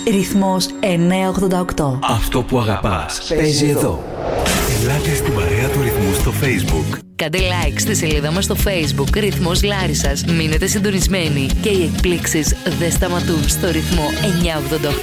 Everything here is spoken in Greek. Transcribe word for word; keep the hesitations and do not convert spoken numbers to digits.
Ρυθμός εννιακόσια ογδόντα οκτώ. Αυτό που αγαπάς παίζει εδώ. Ελάτε στην παρέα του Ρυθμού στο Facebook. Κάντε like στη σελίδα μας στο Facebook Ρυθμός Λάρισσας. Μείνετε συντονισμένοι και οι εκπλήξεις δεν σταματούν στο Ρυθμό εννιακόσια ογδόντα οκτώ.